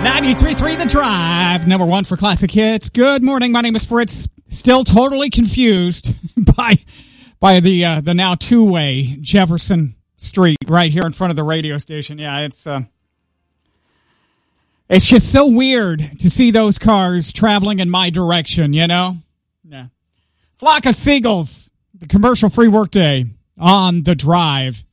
93.3 The Drive, number one for classic hits. Good morning, my name is Fritz. Still totally confused by the now two-way Jefferson Street right here in front of the radio station. Yeah, it's just so weird to see those cars traveling in my direction, you know? Yeah. Flock of Seagulls, the commercial-free workday on The Drive.